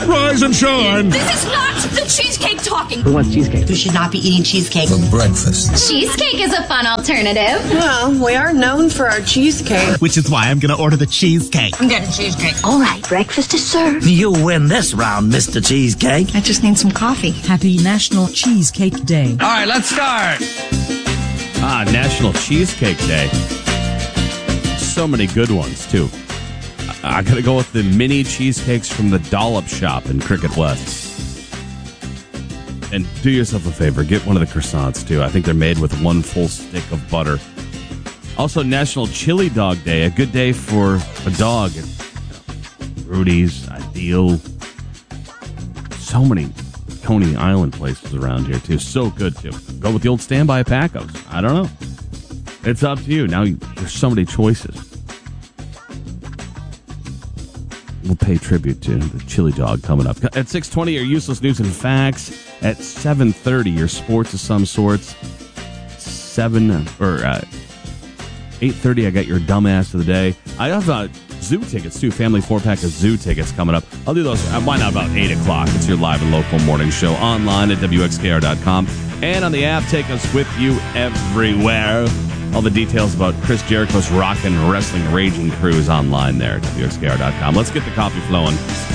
Rise and shine. This is not the cheesecake talking. Who wants cheesecake? You should not be eating cheesecake for breakfast. Cheesecake is a fun alternative. Well, we are known for our cheesecake. Which is why I'm going to order the cheesecake. I'm getting cheesecake. All right, breakfast is served. You win this round, Mr. Cheesecake. I just need some coffee. Happy National Cheesecake Day. All right, let's start. National Cheesecake Day. So many good ones, too. I got to go with the mini cheesecakes from the Dollop Shop in Cricket West. And do yourself a favor, get one of the croissants, too. I think they're made with one full stick of butter. Also, National Chili Dog Day, a good day for a dog. Rudy's, Ideal. So many Coney Island places around here, too. So good, too. Go with the old standby Pacos. I don't know. It's up to you. Now, there's so many choices. We'll pay tribute to the chili dog coming up. At 6:20, your useless news and facts. At 7:30, your sports of some sorts. 8:30, I got your dumbass of the day. I have zoo tickets, too. Family 4-pack of zoo tickets coming up. I'll do those. Why not about 8 o'clock? It's your live and local morning show online at WXKR.com. And on the app, take us with you everywhere. All the details about Chris Jericho's Rockin' Wrestling Raging Cruise online there at WXKR.com. Let's get the coffee flowing.